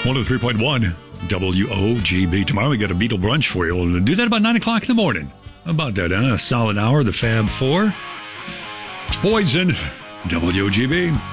103.1 WOGB. Tomorrow we got a Beatle brunch for you. We'll do that about 9 o'clock in the morning. About that, a solid hour, the Fab Four. It's Poison, WOGB.